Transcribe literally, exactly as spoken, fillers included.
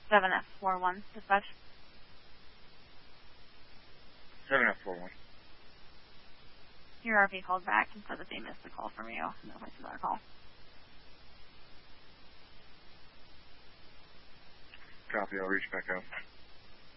seven F four one, dispatch. seven F four one. Your R V called back and said that they missed a call from you. No place about a call. Copy, I'll reach back out.